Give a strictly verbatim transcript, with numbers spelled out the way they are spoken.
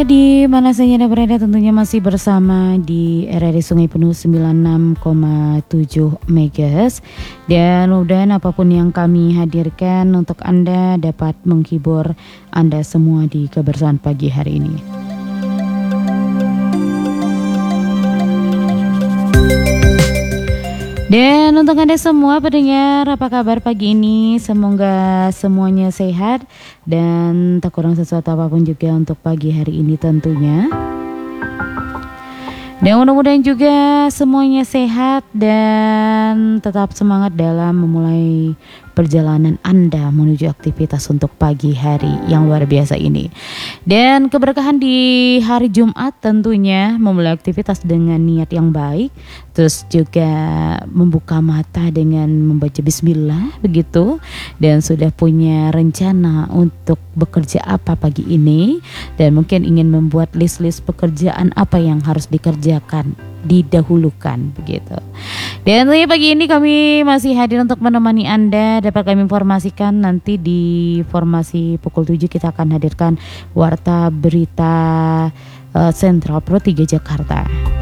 Di mana saja Anda berada, tentunya masih bersama di R R I Sungai Penuh sembilan puluh enam koma tujuh MHz. Dan mudah-mudahan apapun yang kami hadirkan untuk Anda dapat menghibur Anda semua di kebersamaan pagi hari ini. Dan untuk Anda semua pendengar, apa kabar pagi ini? Semoga semuanya sehat dan tak kurang sesuatu apapun juga untuk pagi hari ini tentunya. Dan mudah-mudahan juga semuanya sehat dan tetap semangat dalam memulai perjalanan Anda menuju aktivitas untuk pagi hari yang luar biasa ini. Dan keberkahan di hari Jumat tentunya memulai aktivitas dengan niat yang baik, terus juga membuka mata dengan membaca bismillah begitu, dan sudah punya rencana untuk bekerja apa pagi ini, dan mungkin ingin membuat list-list pekerjaan apa yang harus dikerjakan, didahulukan begitu. Dan tentunya pagi ini kami masih hadir untuk menemani Anda. Dapat kami informasikan nanti di formasi pukul tujuh kita akan hadirkan warta berita uh, Sentral Pro tiga Jakarta.